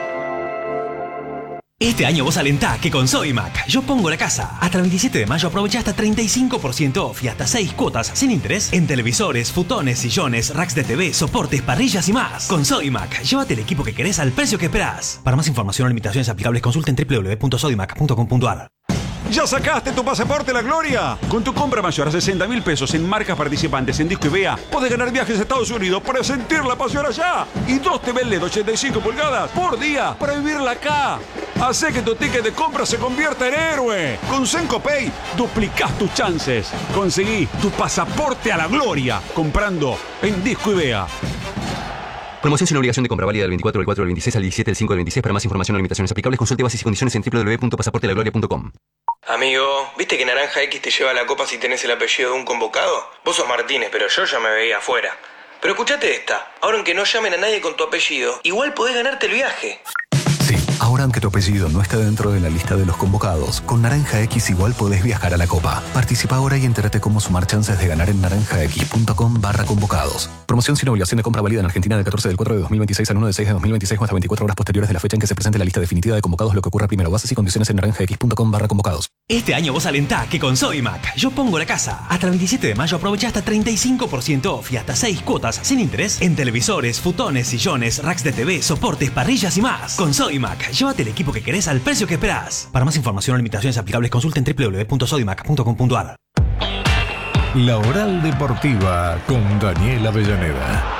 Este año vos alentá que con Sodimac yo pongo la casa. Hasta el veintisiete de mayo aprovecha hasta treinta y cinco por ciento off y hasta seis cuotas sin interés en televisores, futones, sillones, racks de T V, soportes, parrillas y más. Con Sodimac, llévate el equipo que querés al precio que esperás. Para más información o limitaciones aplicables consulta en doble u doble u doble u punto sodimac punto com punto a r. ¿Ya sacaste tu pasaporte La Gloria? Con tu compra mayor a sesenta mil pesos en marcas participantes en Disco y Vea, podés ganar viajes a Estados Unidos para sentir la pasión allá. Y dos T V L E D ochenta y cinco pulgadas por día para vivirla acá. Hacé que tu ticket de compra se convierta en héroe. Con Sencopay duplicás tus chances. Conseguí tu pasaporte a La Gloria comprando en Disco y Vea. Promoción sin obligación de compra, válida del veinticuatro del cuatro del veintiséis al diecisiete del cinco del veintiséis. Para más información o limitaciones aplicables, consulte bases y condiciones en doble u doble u doble u punto pasaporte la gloria punto com. Amigo, ¿viste que Naranja X te lleva la copa si tenés el apellido de un convocado? Vos sos Martínez, pero yo ya me veía afuera. Pero escuchate esta, ahora aunque no llamen a nadie con tu apellido, igual podés ganarte el viaje. Sí, ahora aunque tu apellido no está dentro de la lista de los convocados, con Naranja X igual podés viajar a la Copa. Participa ahora y entérate cómo sumar chances de ganar en naranjax.com barra convocados. Promoción sin obligación de compra válida en Argentina del catorce del cuatro de dos mil veintiséis al uno del seis de dos mil veintiséis o hasta veinticuatro horas posteriores de la fecha en que se presente la lista definitiva de convocados, lo que ocurra primero. Bases y condiciones en naranjax.com barra convocados. Este año vos alentá que con Sodimac yo pongo la casa. Hasta el veintisiete de mayo aprovecha hasta treinta y cinco por ciento off y hasta seis cuotas sin interés en televisores, futones, sillones, racks de T V, soportes, parrillas y más. Con Sodimac, llévate el equipo que querés al precio que esperás. Para más información o limitaciones aplicables consulta en doble u doble u doble u punto sodimac punto com punto a r. La Oral Deportiva con Daniel Avellaneda.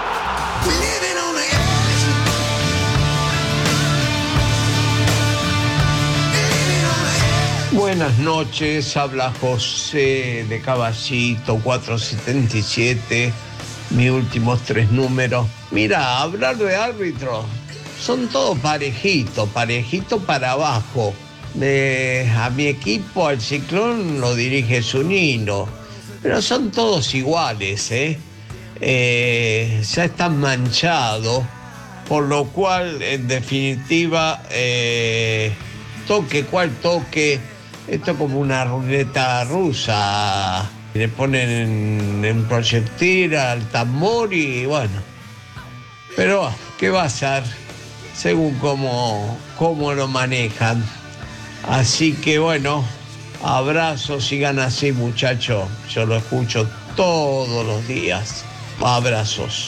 Buenas noches, habla José de Caballito cuatrocientos setenta y siete, mis últimos tres números. Mira, hablar de árbitros, son todos parejitos, parejitos para abajo. De, a mi equipo, al Ciclón, lo dirige Zunino, pero son todos iguales, ¿eh? Eh, ya están manchados, por lo cual, en definitiva, eh, toque cual toque, esto es como una ruleta rusa, Le ponen en, en proyectil al tambor y bueno. Pero, ¿qué va a ser? Según cómo, cómo lo manejan. Así que bueno, abrazos, sigan así, muchachos. Yo lo escucho todos los días. Abrazos.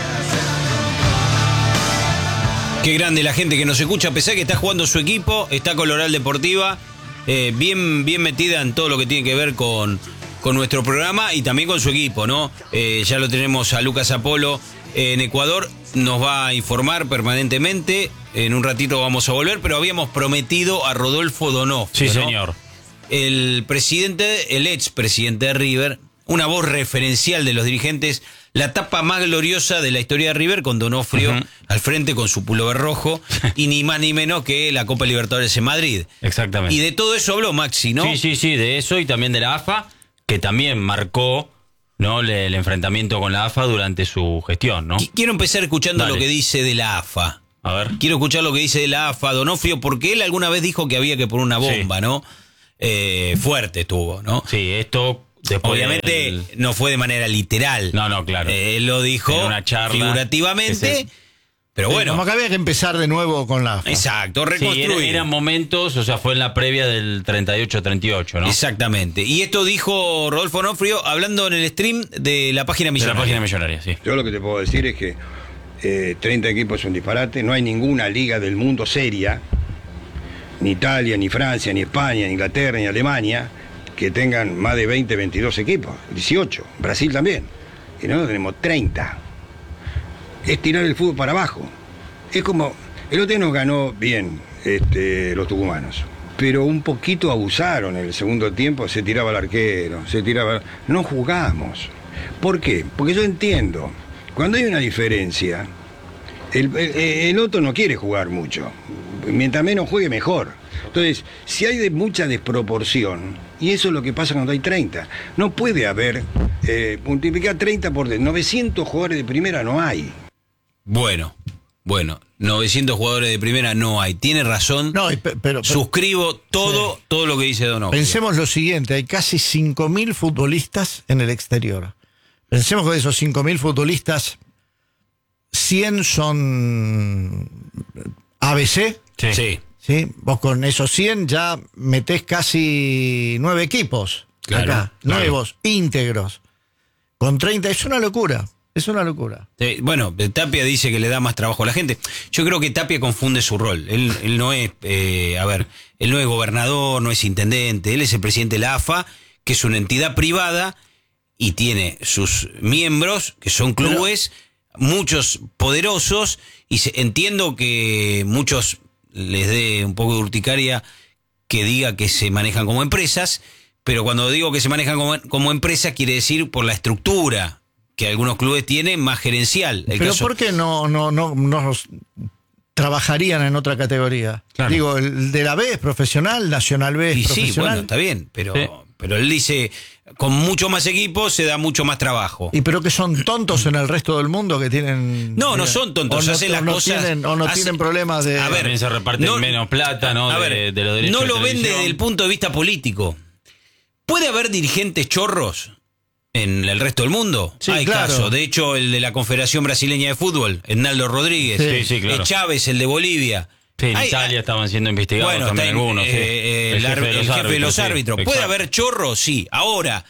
Qué grande la gente que nos escucha, a pesar que está jugando su equipo, está con Oral Deportiva, eh, bien, bien metida en todo lo que tiene que ver con, con nuestro programa y también con su equipo, ¿no? Eh, ya lo tenemos a Lucas Apolo en Ecuador, nos va a informar permanentemente, en un ratito vamos a volver, pero habíamos prometido a Rodolfo Donofrio, Sí, ¿no? señor. El presidente, el ex presidente de River, una voz referencial de los dirigentes, la etapa más gloriosa de la historia de River con Donofrio uh-huh. al frente con su pullover rojo y ni más ni menos que la Copa Libertadores en Madrid. Exactamente. Y de todo eso habló Maxi, ¿no? Sí, sí, sí, de eso y también de la A F A, que también marcó, ¿no?, el, el enfrentamiento con la A F A durante su gestión, ¿no? Quiero empezar escuchando Dale. lo que dice de la A F A. A ver. Quiero escuchar lo que dice de la A F A Donofrio, porque él alguna vez dijo que había que poner una bomba, sí. ¿no? Eh, fuerte estuvo, ¿no? Sí, esto... Después obviamente del... no fue de manera literal. No, no, claro. Eh, él lo dijo en una charla figurativamente, se... pero sí, bueno. Como que había que empezar de nuevo con la A F A. Exacto, reconstruir. Sí, era, eran momentos, o sea, fue en la previa del treinta y ocho treinta y ocho, ¿no? Exactamente. Y esto dijo Rodolfo Donofrio hablando en el stream de la página millonaria. De la página millonaria, sí. Yo lo que te puedo decir es que eh, treinta equipos es un disparate. No hay ninguna liga del mundo seria, ni Italia, ni Francia, ni España, ni Inglaterra, ni Alemania, que tengan más de veinte, veintidós equipos, dieciocho, Brasil también, y nosotros tenemos treinta. Es tirar el fútbol para abajo. Es como, el otro día nos ganó bien este, los tucumanos, pero un poquito abusaron en el segundo tiempo, se tiraba el arquero, se tiraba... No jugamos. ¿Por qué? Porque yo entiendo, cuando hay una diferencia, el, el, el otro no quiere jugar mucho, mientras menos juegue mejor. Entonces, si hay de mucha desproporción, y eso es lo que pasa cuando hay treinta, no puede haber, eh, multiplicar treinta por novecientos jugadores de primera no hay. Bueno, bueno, novecientos jugadores de primera no hay. Tiene razón, no, pero, pero, suscribo todo, sí. todo lo que dice Donofrio. Pensemos lo siguiente, hay casi cinco mil futbolistas en el exterior. Pensemos que de esos cinco mil futbolistas, cien son A B C. Sí. sí. ¿Sí? Vos con esos cien ya metés casi nueve equipos claro, acá, claro. nuevos, íntegros. Con treinta es una locura, es una locura. Sí, bueno, Tapia dice que le da más trabajo a la gente. Yo creo que Tapia confunde su rol. Él, él no es, eh, a ver, él no es gobernador, no es intendente, él es el presidente de la A F A, que es una entidad privada y tiene sus miembros, que son clubes, Pero... muchos poderosos, y se, entiendo que muchos... les dé un poco de urticaria que diga que se manejan como empresas, pero cuando digo que se manejan como, como empresas quiere decir por la estructura que algunos clubes tienen más gerencial. El pero caso... ¿por qué no, no, no, no trabajarían en otra categoría? Claro. Digo, el de la B es profesional, Nacional B es y profesional. Sí, bueno, está bien, pero, sí. pero él dice, con mucho más equipos se da mucho más trabajo. ¿Y pero que son tontos en el resto del mundo que tienen...? No, no son tontos, no, hacen las no cosas... Tienen, o no hace, tienen problemas de... A ver, también se reparten no, menos plata, ¿no? A de, ver, de los derechos no lo de ven televisión. desde el punto de vista político. ¿Puede haber dirigentes chorros en el resto del mundo? Sí, Hay claro. casos. De hecho, el de la Confederación Brasileña de Fútbol, Hernaldo Rodríguez, sí, sí, claro. Chávez, el de Bolivia. Sí, en hay, Italia estaban siendo investigados bueno, también en, algunos. Eh, sí. eh, el, el, jefe, de el jefe de los árbitros. Sí, ¿puede haber chorros? Sí. Ahora,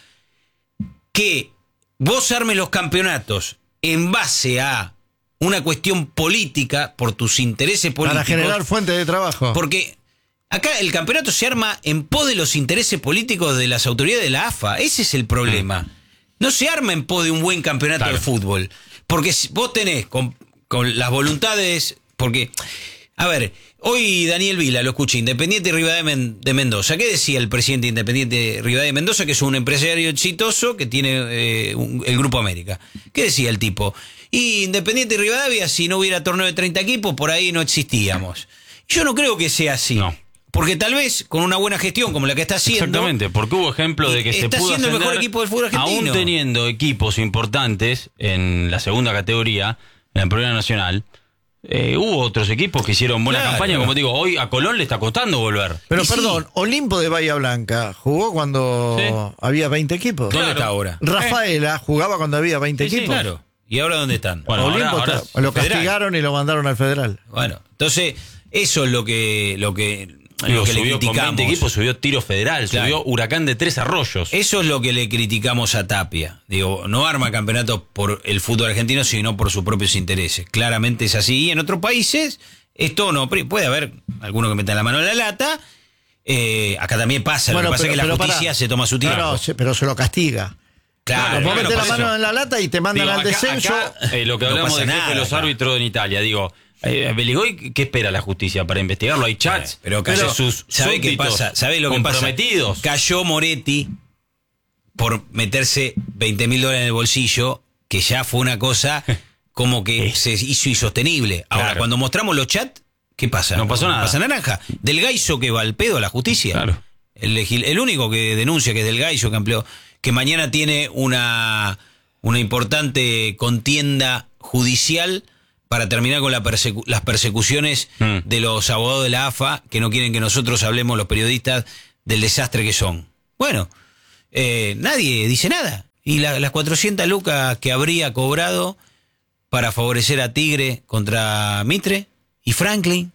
que vos armes los campeonatos en base a una cuestión política, por tus intereses políticos. Para generar fuentes de trabajo. Porque acá el campeonato se arma en pos de los intereses políticos de las autoridades de la A F A. Ese es el problema. No se arma en pos de un buen campeonato claro. de fútbol. Porque vos tenés con, con las voluntades... Porque, a ver, hoy Daniel Vila, lo escuché, Independiente Rivadavia de Mendoza. ¿Qué decía el presidente Independiente Rivadavia de Mendoza? Que es un empresario exitoso que tiene eh, un, el Grupo América. ¿Qué decía el tipo? Y Independiente Rivadavia, si no hubiera torneo de treinta equipos, por ahí no existíamos. Yo no creo que sea así. No. Porque tal vez con una buena gestión como la que está haciendo... Exactamente, porque hubo ejemplo de que se pudo siendo ascender, el mejor equipo del fútbol argentino. Aún teniendo equipos importantes en la segunda categoría, en la Primera Nacional, Eh, hubo otros equipos que hicieron buena Claro. campaña, como te digo, hoy a Colón le está costando volver. Pero Y perdón, sí, Olimpo de Bahía Blanca jugó cuando Sí. había veinte equipos. ¿Dónde está ahora? Rafaela jugaba cuando había veinte Sí, sí, equipos. claro. ¿Y ahora dónde están? Bueno, Olimpo ahora- ahora está- lo Federal. castigaron y lo mandaron al Federal. Bueno, entonces, eso es lo que, lo que, digo, lo que le subió con criticamos. veinte equipos, subió Tiro Federal, Claro. subió Huracán de Tres Arroyos. Eso es lo que le criticamos a Tapia. Digo, no arma campeonatos por el fútbol argentino, sino por sus propios intereses. Claramente es así. Y en otros países, esto no. Puede haber alguno que meta la mano en la lata. Eh, acá también pasa. Bueno, lo que pasa pero- es que la pero justicia pará. se toma su tiempo. No, no, se- pero se lo castiga. Claro, Vos bueno, metés la por mano eso. en la lata y te mandan Digo, al acá- descenso. acá, eh, lo que No hablamos pasa de jefe nada, de los acá. árbitros en Italia, digo, eh, Beligoy, ¿qué espera la justicia para investigarlo? Hay chats, Pero cayó sus. ¿Sabe qué súbditos pasa? ¿Sabe lo que pasa? comprometidos. Cayó Moretti por meterse veinte mil dólares en el bolsillo, que ya fue una cosa como que se hizo insostenible. Ahora, Claro. cuando mostramos los chats, ¿qué pasa? No pasó nada. Pasa naranja. Del Gaiso que va al pedo a la justicia. Claro. El, legil- el único que denuncia que es del Gaiso, que amplió, que mañana tiene una, una importante contienda judicial para terminar con la persecu- las persecuciones Mm. de los abogados de la A F A, que no quieren que nosotros hablemos, los periodistas, del desastre que son. Bueno, eh, nadie dice nada. Y la- las cuatrocientas lucas que habría cobrado para favorecer a Tigre contra Mitre y Franklin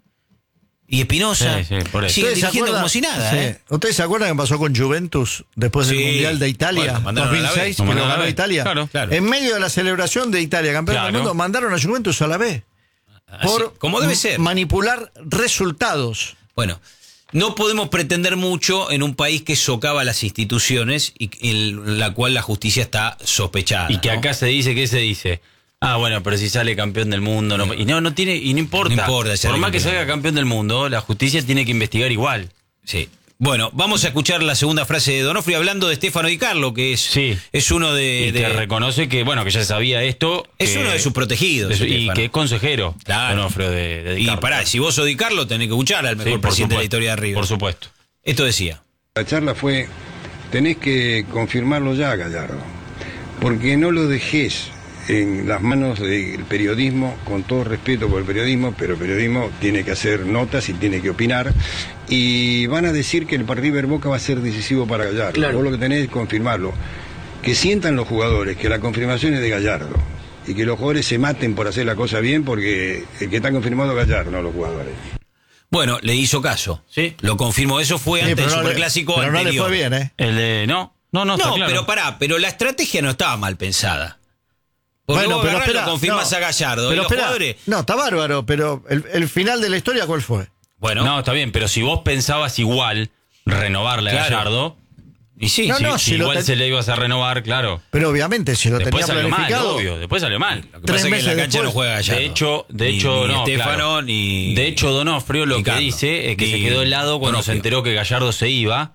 y Espinosa, Sí, sí, por eso. siguen ¿Ustedes se dirigiendo acuerdan? como si nada. Sí. ¿eh? ¿Ustedes se acuerdan qué pasó con Juventus después del Sí. Mundial de Italia Bueno, mandaron a la dos mil seis, B. que lo Mandaron a la ganó B. Italia? Claro, claro. En medio de la celebración de Italia, campeón Claro. del mundo, mandaron a Juventus a la B. Así, Por como debe ser. manipular resultados. Bueno, no podemos pretender mucho en un país que socava las instituciones y en la cual la justicia está sospechada. Y que ¿no? acá se dice, ¿qué se dice? Ah, bueno, pero si sale campeón del mundo. No, y no, no tiene, y no importa. No importa si Por sale más que campeón. salga campeón del mundo, la justicia tiene que investigar igual. Sí. Bueno, vamos a escuchar la segunda frase de Donofrio hablando de Stefano Di Carlo, que es, Sí. es uno de, Y de- que reconoce que, bueno, que ya sabía esto. es que- uno de sus protegidos. de su- y Stefano. que es consejero. Claro. Donofrio de, de Di Y Carlo. pará, si vos sos Di Carlo, tenés que escuchar al Sí, mejor por presidente de la supuesto, historia de River. Por supuesto. Esto decía. La charla fue, tenés que confirmarlo ya, Gallardo, porque no lo dejés en las manos del periodismo, con todo respeto por el periodismo, pero el periodismo tiene que hacer notas y tiene que opinar, y van a decir que el partido River Boca va a ser decisivo para Gallardo. Claro. Vos lo que tenés es confirmarlo. Que sientan los jugadores que la confirmación es de Gallardo, y que los jugadores se maten por hacer la cosa bien, porque el que está confirmado es Gallardo, no los jugadores. Bueno, le hizo caso. Sí. Lo confirmó. Eso fue Sí, antes del pero no le- Superclásico pero no le anterior. fue bien, ¿eh? El de. No, no, no, está No, claro. pero pará, pero la estrategia no estaba mal pensada. Porque Bueno, vos pero agarrás, espera, lo confirmas no, a Gallardo. y pero los espera, jugadores. no, está bárbaro, pero el, el final de la historia, ¿cuál fue? Bueno, No, está bien, pero si vos pensabas igual renovarle a Claro. Gallardo, y sí, No, sí. no, si si lo igual ten- se le ibas a renovar, claro. Pero obviamente, si lo Después tenía salió mal, planificado. obvio, después salió mal. Lo que pasa es que en la meses cancha no después. juega Gallardo. De hecho, de Ni- hecho, ni no, Estefano, claro. ni. De hecho, Donofrio lo ni que Carlos, dice es que ni se quedó helado cuando Donofrio. se enteró que Gallardo se iba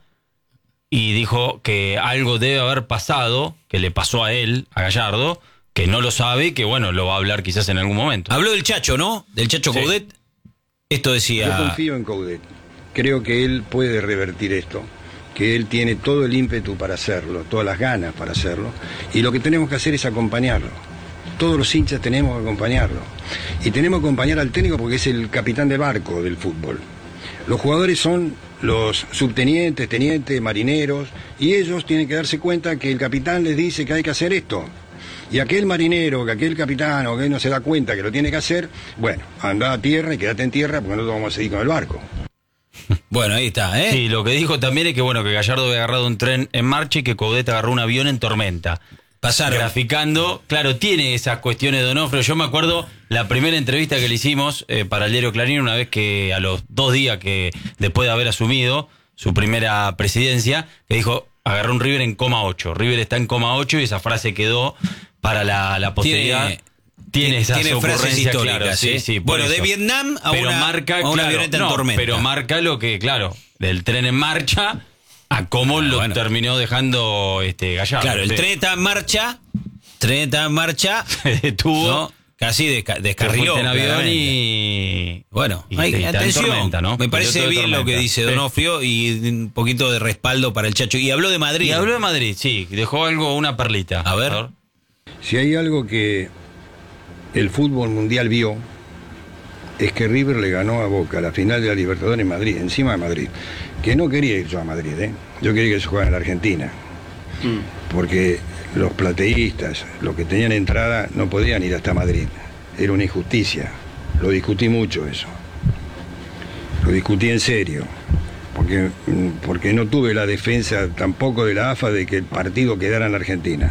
y dijo que algo debe haber pasado, que le pasó a él, a Gallardo, que no lo sabe y que, bueno, lo va a hablar quizás en algún momento. Habló del Chacho, ¿no? Del Chacho Sí. Coudet. Esto Yo decía. confío en Coudet. Creo que él puede revertir esto, que él tiene todo el ímpetu para hacerlo, todas las ganas para hacerlo, y lo que tenemos que hacer es acompañarlo. Todos los hinchas tenemos que acompañarlo. Y tenemos que acompañar al técnico porque es el capitán del barco del fútbol. Los jugadores son los subtenientes, tenientes, marineros, y ellos tienen que darse cuenta que el capitán les dice que hay que hacer esto. Y aquel marinero, que aquel capitán o que no se da cuenta que lo tiene que hacer, bueno, anda a tierra y quédate en tierra porque nosotros vamos a seguir con el barco. Bueno, ahí está, ¿eh? Sí, lo que dijo también es que, bueno, que Gallardo había agarrado un tren en marcha y que Coudet agarró un avión en tormenta. Pasaron. Graficando, claro, tiene esas cuestiones de Donofrio. Yo me acuerdo la primera entrevista que le hicimos eh, para el diario Clarín, una vez que a los dos días que después de haber asumido su primera presidencia, que dijo, agarró un River en coma ocho. River está en coma ocho y esa frase quedó para la, la posteridad. Tiene- Tiene esas tiene frases ocurrencias, históricas, claro, sí, ¿eh? sí, por Bueno, de eso. Vietnam a pero una- marca, a una claro, avioneta en no, tormenta. Pero marca lo que, claro, del tren en marcha a cómo lo bueno. terminó dejando este Gallardo. Claro, el Sí. tren está en marcha. Tren está en marcha. Se detuvo. ¿no? Casi desca- Se descarriló. fuiste en avión claramente. y... Bueno, y- hay, y está en atención. tormenta, ¿no? Me parece Piloto de bien lo que tormenta. dice Sí. Donofrio y un poquito de respaldo para el Chacho. Y habló de Madrid. Y habló de Madrid, sí, dejó algo, una perlita. A ver. Si hay algo que el fútbol mundial vio es que River le ganó a Boca la final de la Libertadores en Madrid, encima de Madrid. Que no quería ir yo a Madrid, ¿eh? Yo quería que se jugara en la Argentina. Mm. Porque los plateístas, los que tenían entrada, no podían ir hasta Madrid. Era una injusticia. Lo discutí mucho eso. Lo discutí en serio. Porque, porque no tuve la defensa tampoco de la A F A de que el partido quedara en la Argentina.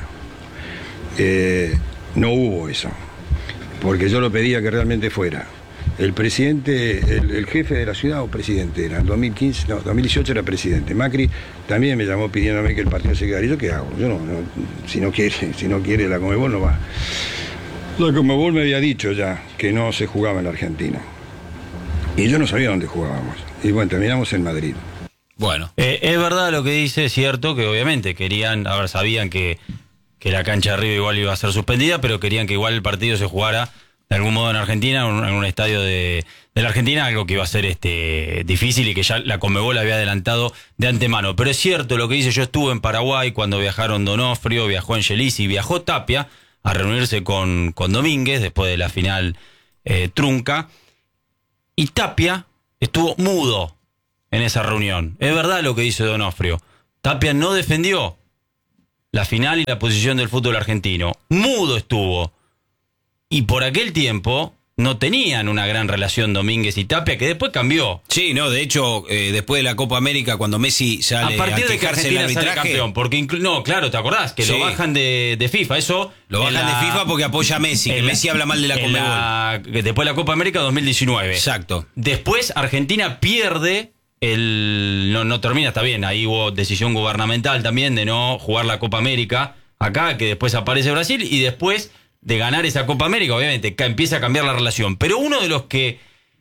Eh, no hubo eso. Porque yo lo pedía que realmente fuera. El presidente, el, el jefe de la ciudad o presidente era, en dos mil quince, no, dos mil dieciocho era presidente. Macri también me llamó pidiéndome que el partido se quedara. ¿Y yo qué hago? Yo no, no si no quiere, si no quiere la Conmebol no va. La Conmebol me había dicho ya que no se jugaba en la Argentina. Y yo no sabía dónde jugábamos. Y bueno, terminamos en Madrid. Bueno, eh, es verdad lo que dice, es cierto que obviamente querían, a ver, sabían que, que la cancha de River igual iba a ser suspendida, pero querían que igual el partido se jugara de algún modo en Argentina, en un, en un estadio de, de la Argentina, algo que iba a ser este difícil y que ya la Conmebol había adelantado de antemano. Pero es cierto lo que dice, yo estuve en Paraguay cuando viajaron Donofrio, viajó Angelici, viajó Tapia a reunirse con, con Domínguez después de la final eh, trunca, y Tapia estuvo mudo en esa reunión. Es verdad lo que dice Donofrio. Tapia no defendió la final y la posición del fútbol argentino. Mudo estuvo. Y por aquel tiempo no tenían una gran relación Domínguez y Tapia, que después cambió. Sí, no, de hecho, eh, después de la Copa América, cuando Messi sale a partir a de que quejarse Argentina del sale arbitraje, campeón, porque inclu- no, claro, ¿te acordás? Que sí. lo bajan de, de FIFA, eso... Lo bajan la, de FIFA porque apoya a Messi, que la, Messi habla mal de la Conmebol. La, después de la Copa América dos mil diecinueve. Exacto. Después Argentina pierde el... No, no termina, está bien, ahí hubo decisión gubernamental también de no jugar la Copa América acá, que después aparece Brasil, y después de ganar esa Copa América, obviamente, empieza a cambiar la relación. Pero uno de los que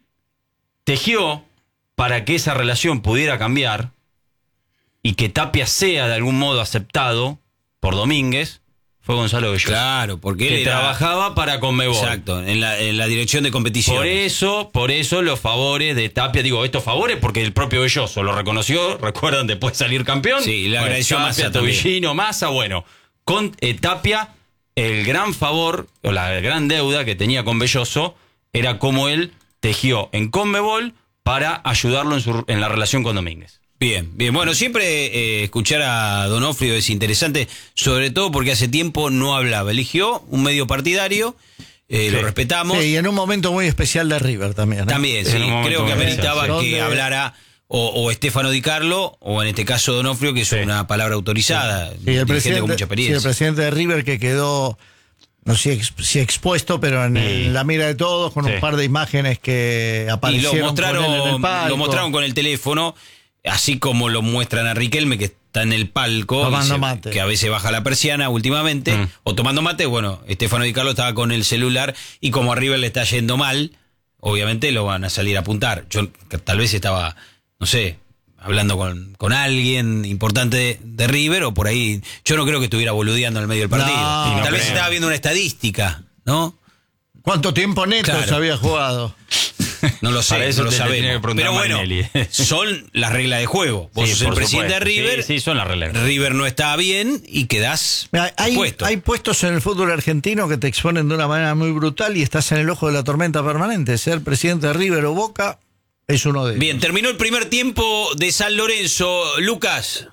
tejió para que esa relación pudiera cambiar y que Tapia sea de algún modo aceptado por Domínguez fue Gonzalo Belloso. Claro, porque él que era... trabajaba para Conmebol. Exacto, en la, en la dirección de competición. Por eso, por eso los favores de Tapia, digo, estos favores porque el propio Belloso lo reconoció, recuerdan, después de salir campeón. Sí, le agradeció bueno, Massa Tapia, Tobillino, Massa, bueno, con eh, Tapia, el gran favor, o la gran deuda que tenía con Belloso, era como él tejió en Conmebol para ayudarlo en, su, en la relación con Domínguez. Bien, bien. Bueno, siempre eh, escuchar a Donofrio es interesante, sobre todo porque hace tiempo no hablaba. Eligió un medio partidario, eh, sí. Lo respetamos. Sí, y en un momento muy especial de River también. ¿eh? También, sí. Creo que ameritaba sí. que hablara o, o Estefano Di Carlo, o en este caso Donofrio, que es sí. una palabra autorizada, sí. Sí, el presidente con mucha experiencia. Sí, el presidente de River que quedó, no sé si expuesto, pero en, el, en la mira de todos, con sí. un par de imágenes que aparecieron y lo mostraron, con él en el palco. Lo mostraron con el teléfono, así como lo muestran a Riquelme, que está en el palco, tomando se, mate. que a veces baja la persiana últimamente, mm. o tomando mate. Bueno, Estefano Di Carlo estaba con el celular, y como a River le está yendo mal, obviamente lo van a salir a apuntar. Yo tal vez estaba, no sé, hablando con, con alguien importante de, de River, o por ahí, yo no creo que estuviera boludeando en el medio del partido. No, tal no vez creo. estaba viendo una estadística, ¿no? ¿Cuánto tiempo neto Claro. se había jugado? No lo sé, Para eso no lo te- te tiene sabemos. que preguntar Pero bueno, Marinelli. son las reglas de juego. Vos Sí, sos el por presidente supuesto. de River, Sí, sí, son las reglas. River no está bien y quedás Mira, hay, expuesto. hay puestos en el fútbol argentino que te exponen de una manera muy brutal y estás en el ojo de la tormenta permanente. Ser presidente de River o Boca es uno de ellos. Bien, terminó el primer tiempo de San Lorenzo. Lucas.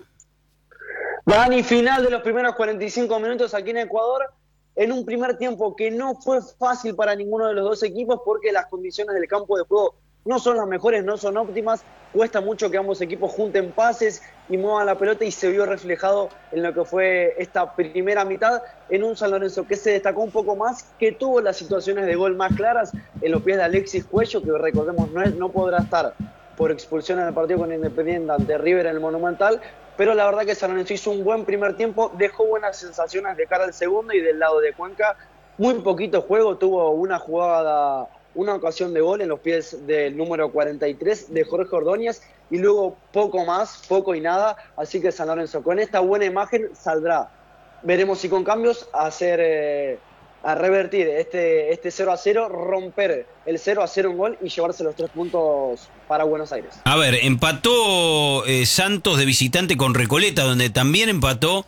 Dani, final de los primeros cuarenta y cinco minutos aquí en Ecuador, en un primer tiempo que no fue fácil para ninguno de los dos equipos porque las condiciones del campo de juego no son las mejores, no son óptimas, cuesta mucho que ambos equipos junten pases y muevan la pelota, y se vio reflejado en lo que fue esta primera mitad en un San Lorenzo que se destacó un poco más, que tuvo las situaciones de gol más claras en los pies de Alexis Cuello, que recordemos no, es, no podrá estar por expulsión en el partido con Independiente ante River en el Monumental, pero la verdad que San Lorenzo hizo un buen primer tiempo, dejó buenas sensaciones de cara al segundo, y del lado de Cuenca muy poquito juego, tuvo una jugada, una ocasión de gol en los pies del número cuarenta y tres de Jorge Ordóñez, y luego poco más, poco y nada, así que San Lorenzo con esta buena imagen saldrá, veremos si con cambios, a hacer, eh, a revertir este, este cero a cero, romper el cero a cero en gol y llevarse los tres puntos para Buenos Aires. A ver, empató eh, Santos de visitante con Recoleta, donde también empató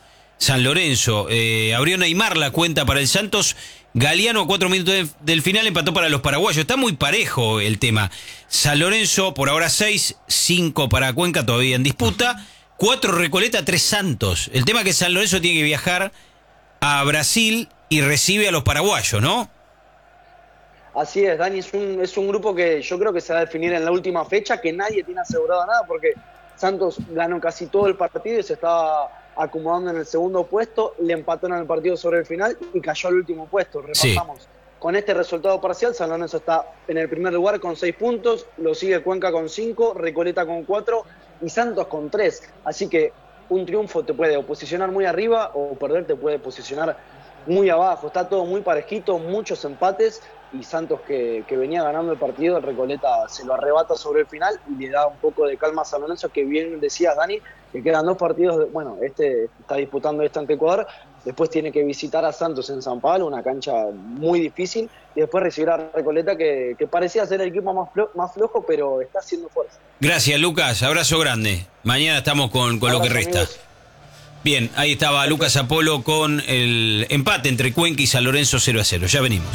San Lorenzo. Eh, abrió Neymar la cuenta para el Santos. Galeano a cuatro minutos de, del final empató para los paraguayos. Está muy parejo el tema. San Lorenzo por ahora seis, cinco para Cuenca todavía en disputa. cuatro Recoleta, tres Santos. El tema es que San Lorenzo tiene que viajar a Brasil y recibe a los paraguayos, ¿no? Así es, Dani, es un, es un grupo que yo creo que se va a definir en la última fecha, que nadie tiene asegurado nada, porque Santos ganó casi todo el partido y se estaba acomodando en el segundo puesto, le empataron el partido sobre el final y cayó al último puesto. Repasamos. Sí. Con este resultado parcial, San Lorenzo está en el primer lugar con seis puntos, lo sigue Cuenca con cinco, Recoleta con cuatro y Santos con tres. Así que un triunfo te puede o posicionar muy arriba o perder te puede posicionar muy abajo. Está todo muy parejito, muchos empates y Santos que, que venía ganando el partido, el Recoleta se lo arrebata sobre el final y le da un poco de calma a San Lorenzo, que bien decías, Dani, que quedan dos partidos, de, bueno, este está disputando este ante Ecuador, después tiene que visitar a Santos en San Pablo, una cancha muy difícil, y después recibir a Recoleta, que, que parecía ser el equipo más, flo, más flojo, pero está haciendo fuerza. Gracias, Lucas, abrazo grande. Mañana estamos con, con lo que resta. Amigos. Bien, ahí estaba Lucas Apolo con el empate entre Cuenca y San Lorenzo cero a cero. Ya venimos.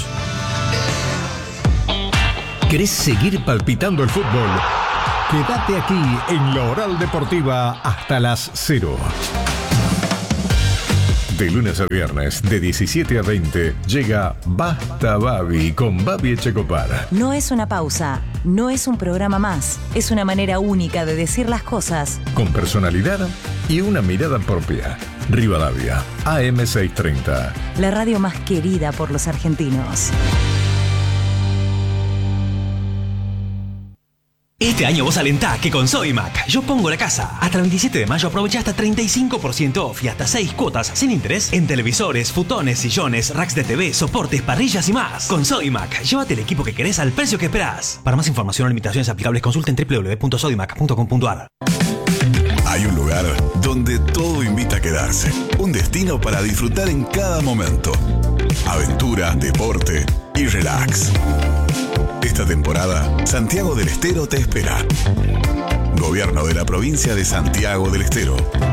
¿Querés seguir palpitando el fútbol? Quédate aquí en la Oral Deportiva hasta las cero. De lunes a viernes, de diecisiete a veinte, llega Basta Babi con Babi Echecopar. No es una pausa, no es un programa más, es una manera única de decir las cosas. Con personalidad y una mirada propia. Rivadavia, A M seiscientos treinta. La radio más querida por los argentinos. Este año vos alentá que con Sodimac yo pongo la casa. Hasta el veintisiete de mayo aprovecha hasta treinta y cinco por ciento off y hasta seis cuotas sin interés en televisores, futones, sillones, racks de T V, soportes, parrillas y más. Con Sodimac, llévate el equipo que querés al precio que esperás. Para más información o limitaciones aplicables consulten doble u doble u doble u punto sodimac punto com punto a r. Hay un lugar donde todo invita a quedarse. Un destino para disfrutar en cada momento. Aventura, deporte y relax. Esta temporada, Santiago del Estero te espera. Gobierno de la provincia de Santiago del Estero.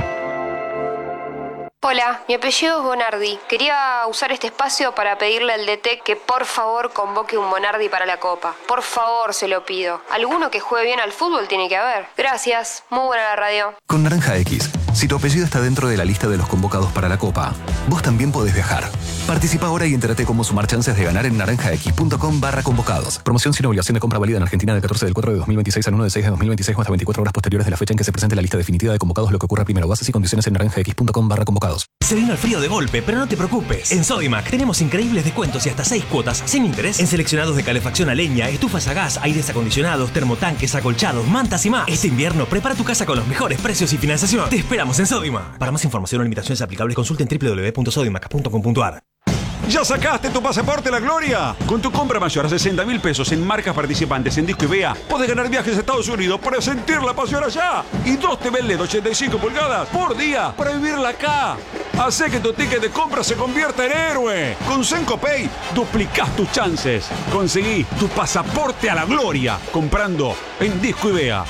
Hola, mi apellido es Bonardi. Quería usar este espacio para pedirle al D T que por favor convoque un Bonardi para la Copa. Por favor, se lo pido. Alguno que juegue bien al fútbol tiene que haber. Gracias, muy buena la radio. Con Naranja X, si tu apellido está dentro de la lista de los convocados para la Copa, vos también podés viajar. Participa ahora y entérate cómo sumar chances de ganar en naranjax.com barra convocados. Promoción sin obligación de compra válida en Argentina del catorce del cuatro de dos mil veintiséis al uno del seis de dos mil veintiséis o hasta veinticuatro horas posteriores de la fecha en que se presente la lista definitiva de convocados, lo que ocurra primero. Bases y condiciones en naranjax.com barra convocados. Se vino el frío de golpe, pero no te preocupes. En Sodimac tenemos increíbles descuentos y hasta seis cuotas sin interés en seleccionados de calefacción a leña, estufas a gas, aires acondicionados, termotanques, acolchados, mantas y más. Este invierno prepara tu casa con los mejores precios y financiación. Te esperamos en Sodimac. Para más información o limitaciones aplicables consulten doble u doble u doble u punto sodimac punto com punto a r. ¿Ya sacaste tu pasaporte La Gloria? Con tu compra mayor a sesenta mil pesos en marcas participantes en Disco y Vea, podés ganar viajes a Estados Unidos para sentir la pasión allá. Y dos T V L E D ochenta y cinco pulgadas por día para vivirla acá. Hacé que tu ticket de compra se convierta en héroe. Con Senco Pay duplicás tus chances. Conseguí tu pasaporte a La Gloria comprando en Disco y Vea.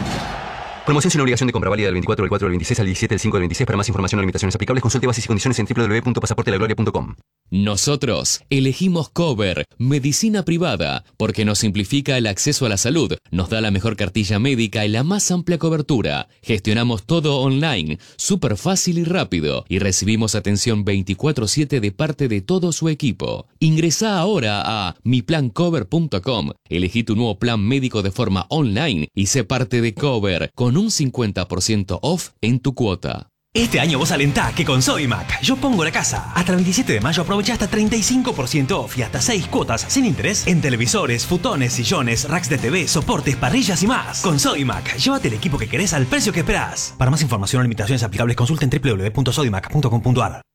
Promoción sin obligación de compra válida del veinticuatro del cuatro del veintiséis al diecisiete del cinco del veintiséis. Para más información o limitaciones aplicables consulte bases y condiciones en doble u doble u doble u punto pasaporte la gloria punto com. Nosotros elegimos Cover, medicina privada, porque nos simplifica el acceso a la salud, nos da la mejor cartilla médica y la más amplia cobertura. Gestionamos todo online, súper fácil y rápido, y recibimos atención veinticuatro siete de parte de todo su equipo. Ingresá ahora a mi plan cover punto com, elegí tu nuevo plan médico de forma online y sé parte de Cover, con un cincuenta por ciento off en tu cuota. Este año vos alentá que con Sodimac yo pongo la casa. Hasta el veintisiete de mayo aprovecha hasta treinta y cinco por ciento off y hasta seis cuotas sin interés en televisores, futones, sillones, racks de T V, soportes, parrillas y más. Con Sodimac, llévate el equipo que querés al precio que esperás. Para más información o limitaciones aplicables consulten doble u doble u doble u punto sodimac punto com punto a r.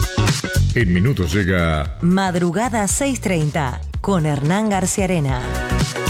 En minutos llega Madrugada seiscientos treinta con Hernán García Arena.